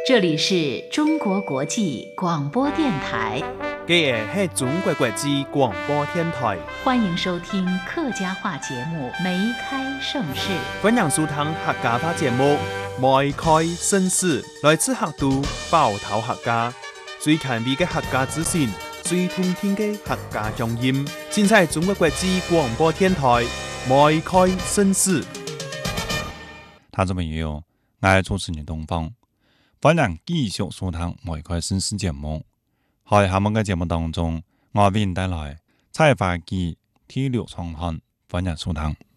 这里是中国国际广播电台。 这是中国国际广播电台， 欢迎收听客家话节目《梅开盛世》。 欢迎收听客家话节目《梅开盛世》，来自客都包头客家，最前卫的客家资讯，最通天的客家乡音，尽在中国国际广播电台《梅开盛世》。 听众朋友，我係主持人東方，歡迎繼續收聽《梅開盛世》節目。喺下面嘅節目當中，我為您帶來採花記第6場刊，歡迎收聽。